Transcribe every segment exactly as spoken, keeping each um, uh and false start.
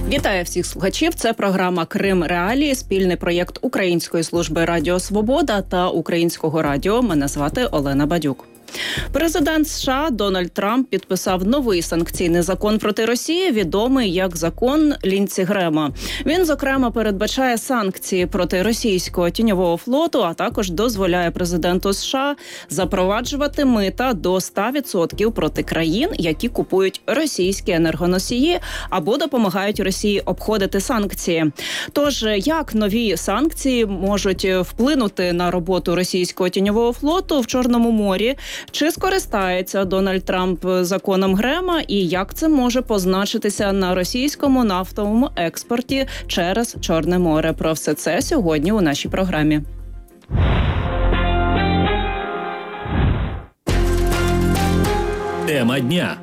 Вітаю всіх слухачів. Це програма «Крим Реалії», спільний проєкт Української служби Радіо Свобода та Українського радіо. Мене звати Олена Бадюк. Президент США Дональд Трамп підписав новий санкційний закон проти Росії, відомий як закон Лінці Грема. Він, зокрема, передбачає санкції проти російського тіньового флоту, а також дозволяє президенту США запроваджувати мита до ста відсотків проти країн, які купують російські енергоносії або допомагають Росії обходити санкції. Тож, як нові санкції можуть вплинути на роботу російського тіньового флоту в Чорному морі? Чи скористається Дональд Трамп законом Грема і як це може позначитися на російському нафтовому експорті через Чорне море? Про все це сьогодні у нашій програмі. Тема дня.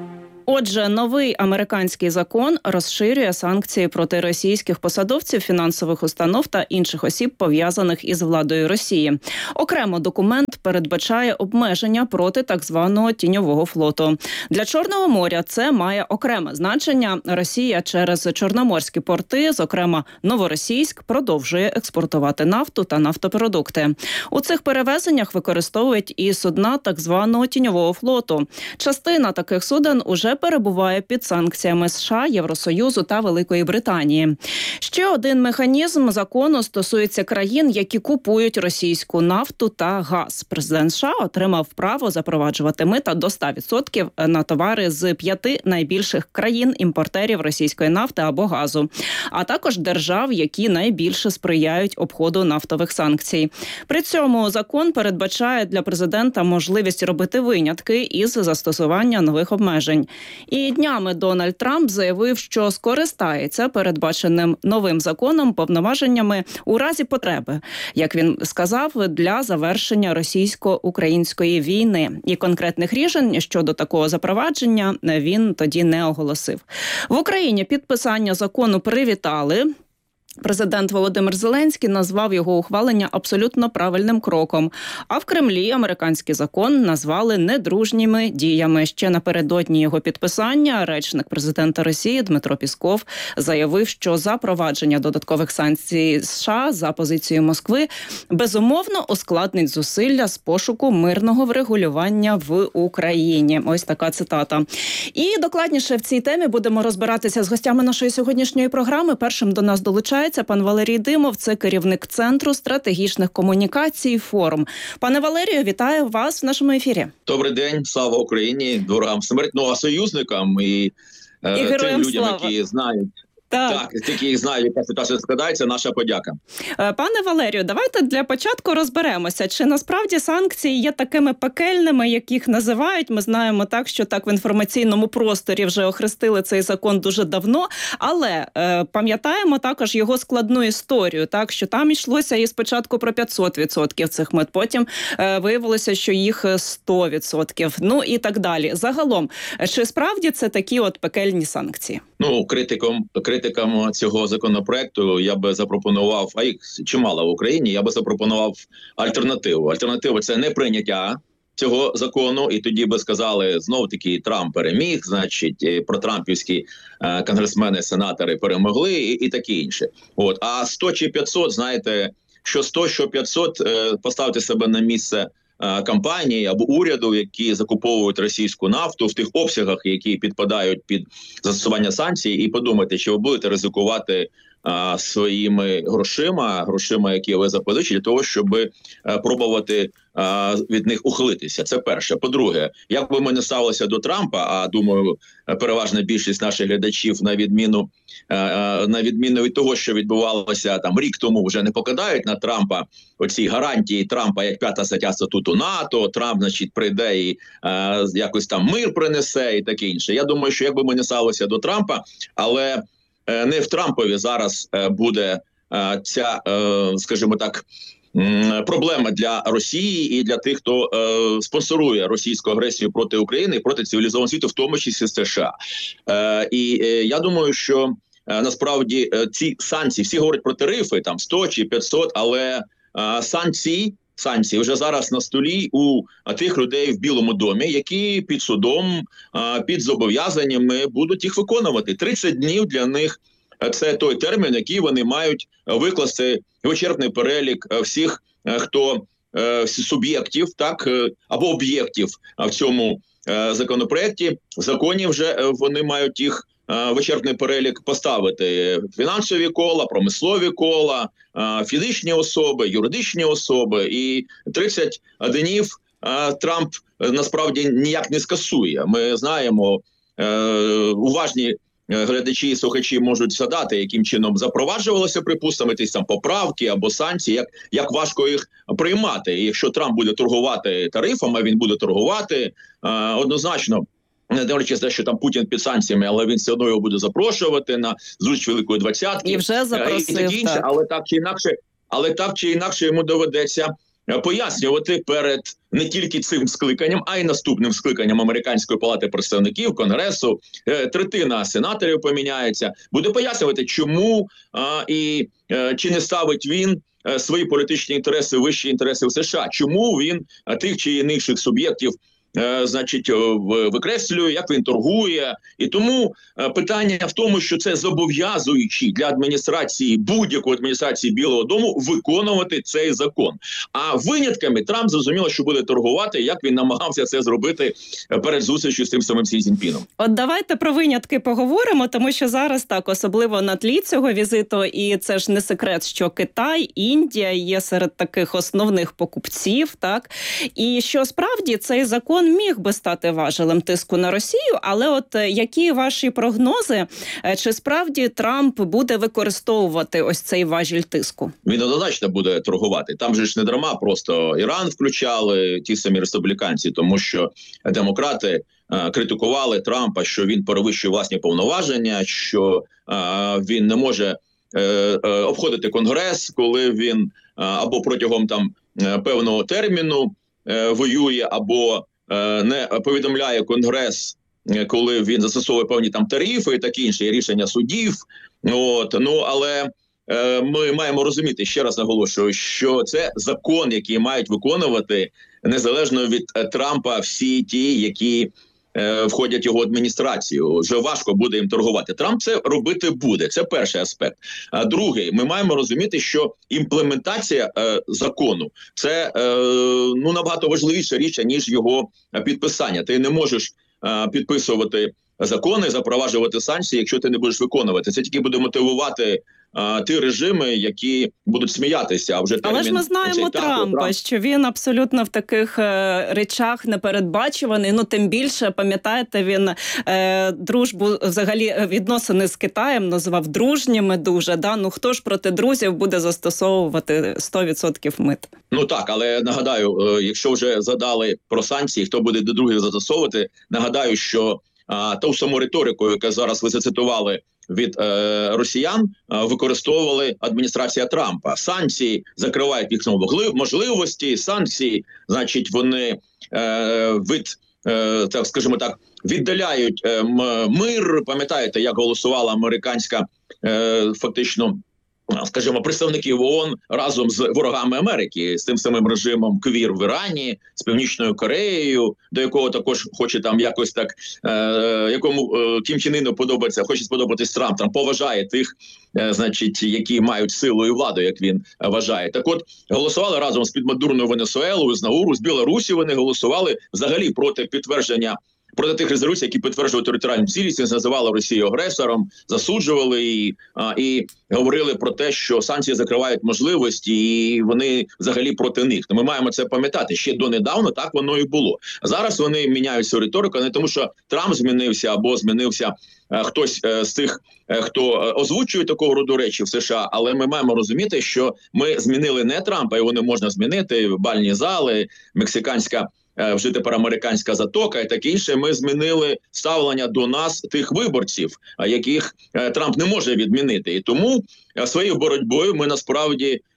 Отже, новий американський закон розширює санкції проти російських посадовців, фінансових установ та інших осіб, пов'язаних із владою Росії. Окремо документ передбачає обмеження проти так званого тіньового флоту. Для Чорного моря це має окреме значення. Росія через чорноморські порти, зокрема Новоросійськ, продовжує експортувати нафту та нафтопродукти. У цих перевезеннях використовують і судна так званого тіньового флоту. Частина таких суден уже перебуває під санкціями США, Євросоюзу та Великої Британії. Ще один механізм закону стосується країн, які купують російську нафту та газ. Президент США отримав право запроваджувати мита до ста відсотків на товари з п'яти найбільших країн-імпортерів російської нафти або газу, а також держав, які найбільше сприяють обходу нафтових санкцій. При цьому закон передбачає для президента можливість робити винятки із застосування нових обмежень. І днями Дональд Трамп заявив, що скористається передбаченим новим законом повноваженнями у разі потреби, як він сказав, для завершення російсько-української війни. І конкретних рішень щодо такого запровадження він тоді не оголосив. В Україні підписання закону привітали. Президент Володимир Зеленський назвав його ухвалення абсолютно правильним кроком. А в Кремлі американський закон назвали недружніми діями. Ще напередодні його підписання речник президента Росії Дмитро Пісков заявив, що запровадження додаткових санкцій США за позицією Москви безумовно ускладнить зусилля з пошуку мирного врегулювання в Україні. Ось така цитата. І докладніше в цій темі будемо розбиратися з гостями нашої сьогоднішньої програми. Першим до нас долучається пан Валерій Димов, це керівник Центру стратегічних комунікацій «Форум». Пане Валерію, вітаю вас в нашому ефірі. Добрий день, слава Україні, ворогам смерть, ну а союзникам і, е, і тим людям, слава. Які знають. Так. так, тільки їх знаю, яка ситуація складається, наша подяка. Пане Валерію, давайте для початку розберемося, чи насправді санкції є такими пекельними, як їх називають. Ми знаємо так, що так в інформаційному просторі вже охрестили цей закон дуже давно, але е, пам'ятаємо також його складну історію, так, що там йшлося і спочатку про п'ятсот відсотків цих мит, потім е, виявилося, що їх сто відсотків, ну і так далі. Загалом, чи справді це такі от пекельні санкції? Ну, критиком, критикам цього законопроекту я би запропонував, а їх чимало в Україні, я би запропонував альтернативу. Альтернатива – це не прийняття цього закону, і тоді би сказали, знов-таки Трамп переміг, значить, протрампівські е, конгресмени, сенатори перемогли і, і таке інше. От. А сто чи п'ятсот, знаєте, що сто, що п'ятсот, е, поставте себе на місце компанії або уряду, які закуповують російську нафту в тих обсягах, які підпадають під застосування санкцій, і подумайте, чи ви будете ризикувати а, своїми грошима, грошима, які ви запозичили, для того, щоб а, пробувати а, від них ухилитися. Це перше. По-друге, як би ми не ставилися до Трампа, а думаю, переважна більшість наших глядачів, на відміну а, на відміну від того, що відбувалося там рік тому, вже не покидають на Трампа оці гарантії Трампа, як п'ята стаття статуту НАТО, Трамп, значить, прийде і е, якось там мир принесе і таке інше. Я думаю, що якби ми не ставилися до Трампа, але е, не в Трампові зараз е, буде е, ця, е, скажімо так, м, проблема для Росії і для тих, хто е, спонсорує російську агресію проти України і проти цивілізованого світу, в тому числі США. Е, і е, я думаю, що е, насправді е, ці санкції, всі говорять про тарифи, там сто чи п'ятсот, але е, санкції, санкції вже зараз на столі у тих людей в Білому домі, які під судом, під зобов'язаннями будуть їх виконувати. тридцять днів для них це той термін, який вони мають викласти вичерпний перелік всіх, хто суб'єктів, так, або об'єктів в цьому законопроекті. В законі вже вони мають їх вичерпний перелік поставити: фінансові кола, промислові кола, фізичні особи, юридичні особи. І тридцять днів Трамп насправді ніяк не скасує. Ми знаємо, уважні глядачі і слухачі можуть згадати, яким чином запроваджувалося, припустимо, ті там поправки або санкції, як, як важко їх приймати. І якщо Трамп буде торгувати тарифами, він буде торгувати однозначно, не дивлячись на те, що там Путін під санкціями, але він все одно його буде запрошувати на зустріч Великої Двадцятки. І вже запросив, і, і інше, так. Але так чи інакше, але так чи інакше йому доведеться пояснювати перед не тільки цим скликанням, а й наступним скликанням Американської палати представників, Конгресу, третина сенаторів поміняється, буде пояснювати, чому а, і а, чи не ставить він а, свої політичні інтереси, вищі інтереси в США, чому він а, тих чи інших суб'єктів Е, значить, викреслює, як він торгує. І тому е, питання в тому, що це зобов'язуючи для адміністрації, будь-якої адміністрації Білого дому виконувати цей закон. А винятками Трамп зрозуміло, що буде торгувати, як він намагався це зробити перед зустрічю з тим самим Сі Цзіньпіном. От давайте про винятки поговоримо, тому що зараз так, особливо на тлі цього візиту, і це ж не секрет, що Китай, Індія є серед таких основних покупців, так? І що справді цей закон міг би стати важелем тиску на Росію, але от які ваші прогнози, чи справді Трамп буде використовувати ось цей важіль тиску? Він однозначно буде торгувати. Там же ж не дарма просто Іран включали, ті самі республіканці, тому що демократи е, критикували Трампа, що він перевищує власні повноваження, що е, він не може е, е, обходити Конгрес, коли він е, або протягом там е, певного терміну е, воює, або не повідомляє Конгрес, коли він застосовує певні там тарифи і такі інші рішення судів. От, ну, але е, ми маємо розуміти, ще раз наголошую, що це закон, який мають виконувати незалежно від е, Трампа всі ті, які е, входять в його адміністрацію. Вже важко буде їм торгувати. Трамп це робити буде. Це перший аспект. А другий, ми маємо розуміти, що імплементація е, закону – це е, ну, набагато важливіша річ, ніж його підписання. Ти не можеш е, підписувати закони, запроваджувати санкції, якщо ти не будеш виконувати. Це тільки буде мотивувати а, ті режими, які будуть сміятися. А вже Але ж ми знаємо Трампа, Трамп... що він абсолютно в таких е, речах непередбачуваний. Ну, тим більше, пам'ятаєте, він е, дружбу, взагалі відносини з Китаєм називав дружніми дуже. Да? Ну, хто ж проти друзів буде застосовувати сто відсотків мит? Ну так, але нагадаю, е, якщо вже задали про санкції, хто буде до других застосовувати, нагадаю, що А, ту саму риторику, яку зараз ви зацитували від е, росіян, е, використовували адміністрація Трампа. Санкції закривають їх можливості, санкції, значить, вони е, від, е, так скажімо так, віддаляють е, мир. Пам'ятаєте, як голосувала американська е, фактично, скажімо, представників ООН разом з ворогами Америки, з тим самим режимом КВІР в Ірані, з Північною Кореєю, до якого також хоче там якось так, е, якому е, Кім Чен Іну подобається, хоче сподобатись Трамп, там поважає тих, е, значить, які мають силу і владу, як він е, вважає. Так от, голосували разом з підмадурною Венесуелою, з Науру, з Білорусі вони голосували взагалі проти підтвердження, проти тих резолюцій, які підтверджували територіальну цілісність, називали Росію агресором, засуджували її а, і говорили про те, що санкції закривають можливості, і вони взагалі проти них. То ми маємо це пам'ятати. Ще донедавна так воно і було. Зараз вони міняють цю риторику, не тому що Трамп змінився або змінився а, хтось а, з тих, а, хто а, озвучує такого роду речі в США, але ми маємо розуміти, що ми змінили не Трампа, його не можна змінити, бальні зали, мексиканська вже тепер американська затока і таке інше. Ми змінили ставлення до нас тих виборців, яких Трамп не може відмінити. І тому своєю боротьбою ми насправді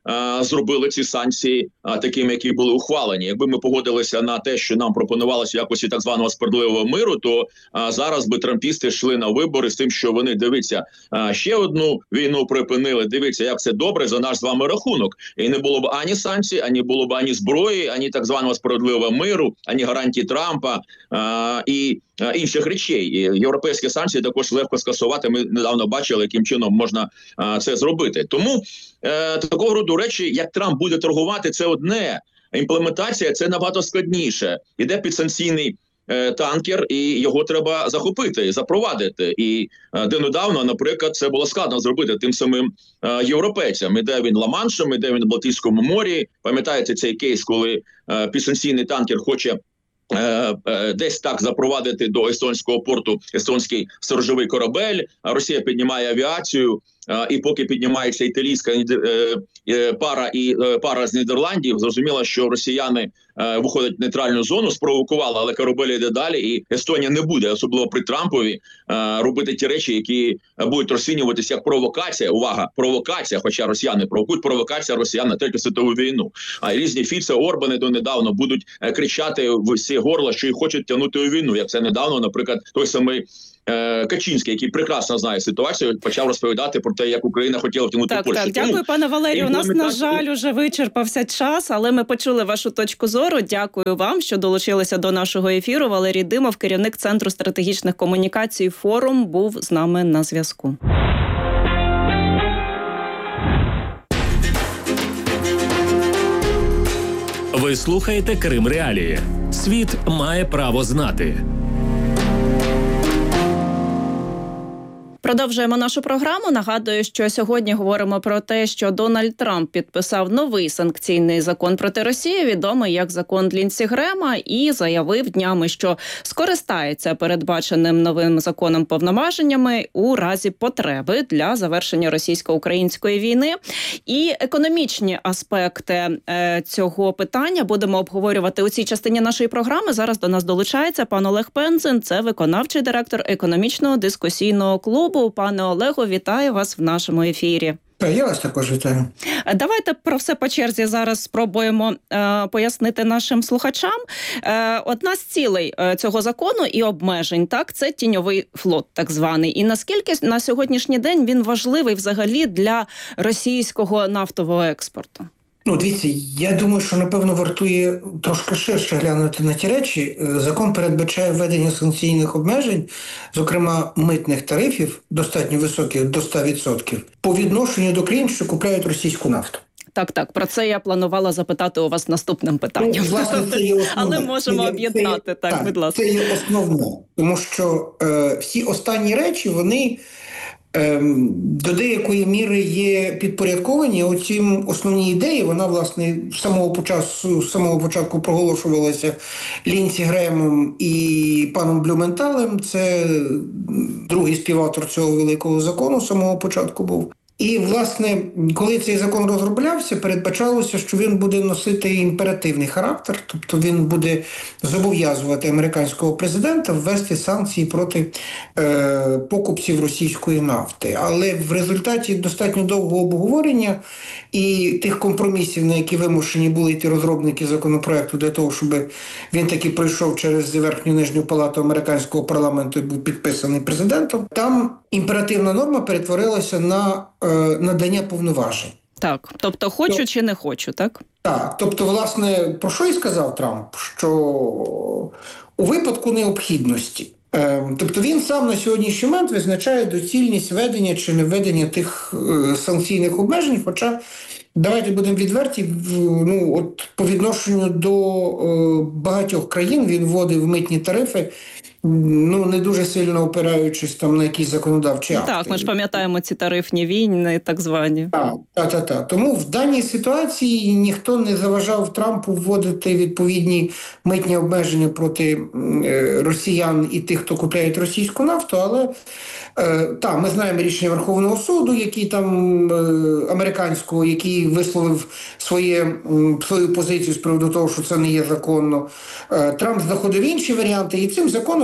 зробили ці санкції а, такими, які були ухвалені. Якби ми погодилися на те, що нам пропонувалося в якості так званого справедливого миру, то а, зараз би трампісти йшли на вибори з тим, що вони, дивіться, а, ще одну війну припинили, дивіться, як це добре за наш з вами рахунок. І не було б ані санкцій, ані було б ані зброї, ані так званого справедливого миру, ані гарантії Трампа а, і а, інших речей. І європейські санкції також легко скасувати. Ми недавно бачили, яким чином можна а, це зробити. Тому е, такого роду речі, як Трамп буде торгувати, це одне. Імплементація – це набагато складніше. Іде підсанкційний е, танкер, і його треба захопити, запровадити. І е, де недавно, наприклад, це було складно зробити тим самим е, європейцям. Іде він Ла-Маншем, іде він в Балтійському морі. Пам'ятаєте цей кейс, коли е, підсанкційний танкер хоче Е, е, десь так запровадити до естонського порту естонський сторожовий корабель, а Росія піднімає авіацію, е, і поки піднімається італійська е, е, пара і е, пара з Нідерландів, зрозуміло, що росіяни е, виходять в нейтральну зону, спровокували, але корабель йде далі, і Естонія не буде, особливо при Трампові, е, робити ті речі, які будуть розцінюватися як провокація. Увага, провокація, хоча росіяни провокують, провокація росіян на Третю світову війну. А різні Фіце, Орбани донедавно будуть е, кричати в всі горла, що їх хочуть тягнути у війну, як це недавно, наприклад, той самий е, Качинський, який прекрасно знає ситуацію, почав розповідати про те, як Україна хотіла втягнути так, Польщу. Так, дякую, Тому, пане Валерію. У нас, на жаль, уже вичерпався час, але ми почули вашу точку зору. Дякую вам, що долучилися до нашого ефіру. Валерій Димов, керівник Центру стратегічних комунікацій «Форум», був з нами на зв'язку. Ви слухаєте Крим Реалії. Світ має право знати. Продовжуємо нашу програму. Нагадую, що сьогодні говоримо про те, що Дональд Трамп підписав новий санкційний закон проти Росії, відомий як закон Лінсі Грема, і заявив днями, що скористається передбаченим новим законом повноваженнями у разі потреби для завершення російсько-української війни. І економічні аспекти е, цього питання будемо обговорювати у цій частині нашої програми. Зараз до нас долучається пан Олег Пензин, це виконавчий директор економічного дискусійного клубу. Пане Олегу, вітаю вас в нашому ефірі. Я вас також вітаю. Давайте про все по черзі зараз спробуємо е, пояснити нашим слухачам. Е, одна з цілей е, цього закону і обмежень, так, це тіньовий флот, так званий. І наскільки на сьогоднішній день він важливий взагалі для російського нафтового експорту? Ну, дивіться, я думаю, що, напевно, вартує трошки ширше глянути на ті речі. Закон передбачає введення санкційних обмежень, зокрема митних тарифів, достатньо високих, до ста відсотків, по відношенню до країн, що купляють російську нафту. Так, так, про це я планувала запитати у вас наступним питанням. Ну, власне, це є основне. Але можемо це, об'єднати, це, так, так, будь ласка. Це є основне, тому що е, всі останні речі, вони до деякої міри є підпорядковані. Оцім основні ідеї, вона, власне, з самого початку, з самого початку проголошувалася Лінсі Гремом і паном Блюменталем. Це другий співавтор цього великого закону з самого початку був. І, власне, коли цей закон розроблявся, передбачалося, що він буде носити імперативний характер, тобто він буде зобов'язувати американського президента ввести санкції проти е, покупців російської нафти. Але в результаті достатньо довгого обговорення і тих компромісів, на які вимушені були йти розробники законопроекту для того, щоб він таки пройшов через верхню і нижню палату американського парламенту і був підписаний президентом, там імперативна норма перетворилася на е, надання повноважень. Так, тобто хочу ну, чи не хочу, так? Так, тобто, власне, про що і сказав Трамп? Що у випадку необхідності, е, тобто він сам на сьогоднішній момент визначає доцільність введення чи не введення тих е, санкційних обмежень, хоча давайте будемо відверті, ну, от по відношенню до е, багатьох країн він вводив митні тарифи, ну, не дуже сильно опираючись там на якісь законодавчі акти. Так, ми ж пам'ятаємо ці тарифні війни, так звані. Так, так, так, так. Тому в даній ситуації ніхто не заважав Трампу вводити відповідні митні обмеження проти е, росіян і тих, хто купляє російську нафту, але е, так, ми знаємо рішення Верховного суду, який там е, американського, який висловив своє, свою позицію з приводу того, що це не є законно. Е, Трамп знаходив інші варіанти, і цим законом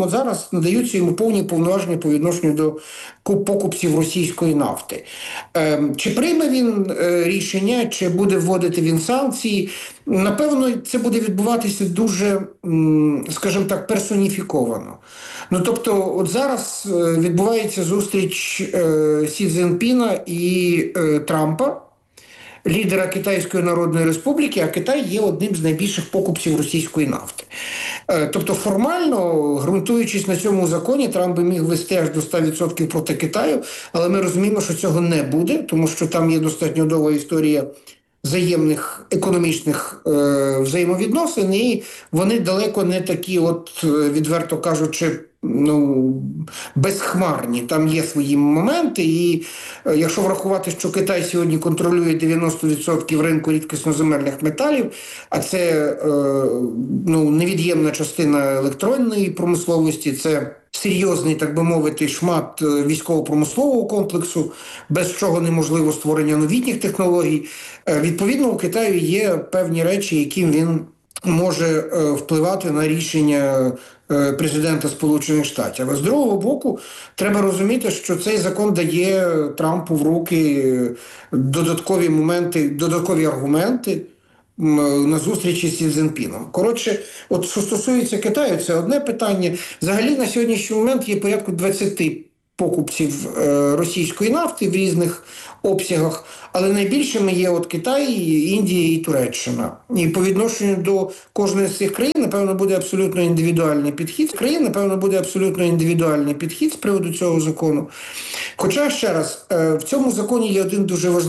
от зараз надаються йому повні повноваження по відношенню до покупців російської нафти. Чи прийме він рішення, чи буде вводити він санкції? Напевно, це буде відбуватися дуже, скажімо так, персоніфіковано. Ну, тобто, от зараз відбувається зустріч Сі Цзіньпіна і Трампа, лідера Китайської Народної Республіки, а Китай є одним з найбільших покупців російської нафти. Тобто формально, ґрунтуючись на цьому законі, Трамп би міг вести аж до ста відсотків проти Китаю, але ми розуміємо, що цього не буде, тому що там є достатньо довга історія взаємних економічних е, взаємовідносин, і вони далеко не такі, от, відверто кажучи, ну, безхмарні. Там є свої моменти, і е, якщо врахувати, що Китай сьогодні контролює дев'яносто відсотків ринку рідкісноземельних металів, а це е, ну, невід'ємна частина електронної промисловості, це серйозний, так би мовити, шмат військово-промислового комплексу, без чого неможливо створення новітніх технологій. Відповідно, у Китаю є певні речі, яким він може впливати на рішення президента Сполучених Штатів. А з другого боку, треба розуміти, що цей закон дає Трампу в руки додаткові моменти, додаткові аргументи на зустрічі з Сі Цзіньпіном. Коротше, от що стосується Китаю, це одне питання. Взагалі на сьогоднішній момент є порядку двадцяти покупців е, російської нафти в різних обсягах, але найбільшими є от Китай, Індія і Туреччина. І по відношенню до кожної з цих країн, напевно, буде абсолютно індивідуальний підхід. Країн, напевно, буде абсолютно індивідуальний підхід з приводу цього закону. Хоча, ще раз, е, в цьому законі є один дуже важливий